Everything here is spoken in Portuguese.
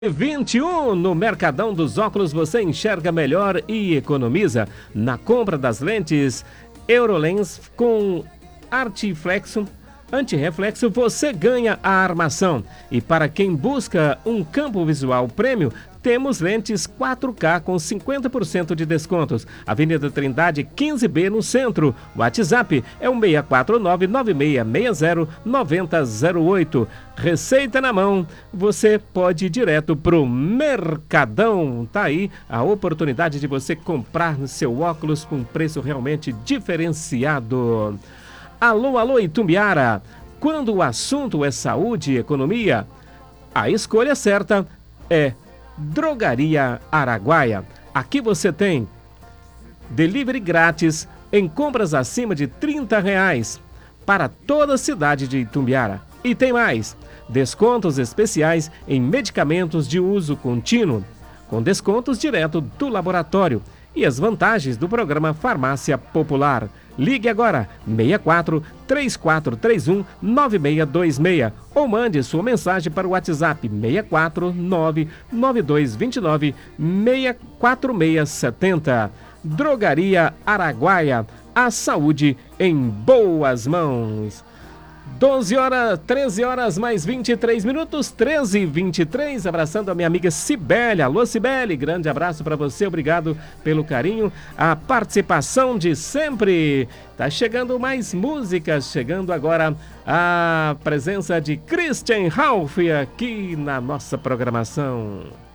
21 no Mercadão dos Óculos você enxerga melhor e economiza. Na compra das lentes Eurolens com antirreflexo você ganha a armação. E para quem busca um campo visual prêmio, temos lentes 4K com 50% de descontos. Avenida Trindade 15B no centro. WhatsApp é o 649-9660-9008. Receita na mão, você pode ir direto pro Mercadão. Tá aí a oportunidade de você comprar seu óculos com preço realmente diferenciado. Alô, Itumbiara. Quando o assunto é saúde e economia, a escolha certa é Drogaria Araguaia. Aqui você tem delivery grátis em compras acima de R$30 para toda a cidade de Itumbiara. E tem mais, descontos especiais em medicamentos de uso contínuo, com descontos direto do laboratório e as vantagens do programa Farmácia Popular. Ligue agora, 64-3431-9626 ou mande sua mensagem para o WhatsApp 649-9229-64670. Drogaria Araguaia, a saúde em boas mãos. 13 horas mais 23 minutos, 13h23, abraçando a minha amiga Cibele. Alô, Cibele, grande abraço para você, obrigado pelo carinho, a participação de sempre. Tá chegando mais músicas, chegando agora a presença de Christian Ralph aqui na nossa programação.